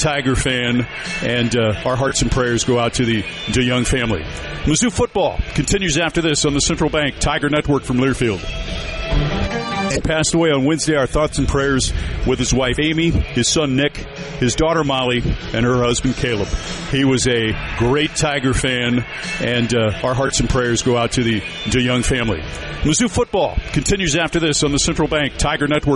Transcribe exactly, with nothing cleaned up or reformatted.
Tiger fan, and uh, our hearts and prayers go out to the DeYoung family. Mizzou football continues after this on the Central Bank Tiger Network from Learfield. He passed away on Wednesday. Our thoughts and prayers with his wife Amy, his son Nick, his daughter Molly, and her husband Caleb. He was a great Tiger fan, and uh, our hearts and prayers go out to the DeYoung family. Mizzou football continues after this on the Central Bank Tiger Network.